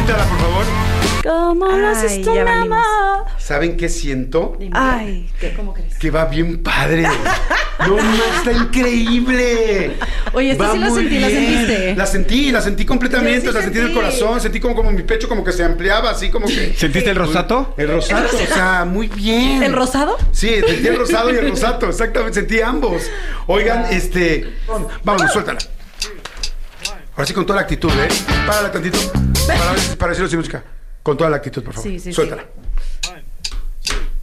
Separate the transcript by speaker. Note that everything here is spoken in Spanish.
Speaker 1: Suéltala, por favor.
Speaker 2: ¿Cómo lo haces tú,
Speaker 3: ya
Speaker 2: mi
Speaker 3: valimos.
Speaker 2: amor?
Speaker 1: ¿Saben qué siento?
Speaker 2: Ay,
Speaker 3: ¿Cómo crees?
Speaker 1: Que va bien padre. No, está increíble.
Speaker 2: Oye, esta
Speaker 1: Va
Speaker 2: sí la
Speaker 1: muy
Speaker 2: sentí, ¿la
Speaker 1: bien.
Speaker 2: sentiste?
Speaker 1: La sentí completamente,
Speaker 3: Yo sí
Speaker 1: la sentí en el
Speaker 3: sentí.
Speaker 1: corazón, sentí como mi pecho como que se ampliaba, así como que...
Speaker 4: ¿Sentiste el rosato?
Speaker 1: El rosato, o sea, muy bien.
Speaker 2: ¿El rosado?
Speaker 1: Sí, sentí el rosado y el rosato, exactamente, sentí ambos. Oigan, vámonos, suéltala. Ahora sí con toda la actitud, ¿eh? Párala tantito, para decirlo sin música. Con toda la actitud, por favor.
Speaker 2: Sí, sí, sí.
Speaker 1: Suéltala.